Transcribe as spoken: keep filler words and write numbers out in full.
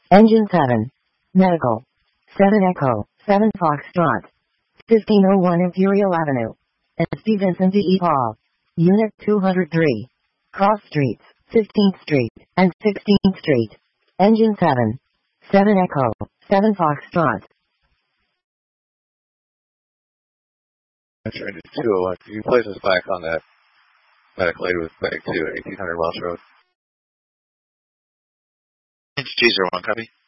Engine seven. Medical. seven Echo, seven Foxtrot. fifteen oh one Imperial Avenue. S D Vincent D E. Paul. Unit two hundred three. Cross Streets, fifteenth Street, and sixteenth Street. Engine seven. seven Echo, seven Foxtrot. Train to two oh one. Can you place us back on that medical aid with bag two at eighteen hundred Welsh Road? G zero one, copy.